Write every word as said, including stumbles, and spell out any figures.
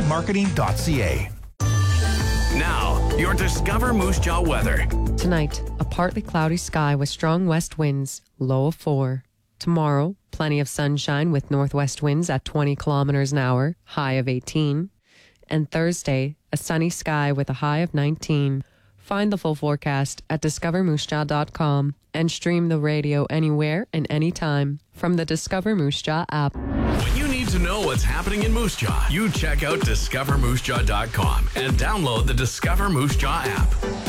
marketing dot c a. Now, your Discover Moose Jaw weather. Tonight, a partly cloudy sky with strong west winds, low of four. Tomorrow, plenty of sunshine with northwest winds at twenty kilometers an hour, high of eighteen. And Thursday, a sunny sky with a high of nineteen. Find the full forecast at discover moose jaw dot com and stream the radio anywhere and anytime from the Discover Moose Jaw app. When you need to know what's happening in Moose Jaw, you check out discover moose jaw dot com and download the Discover Moose Jaw app.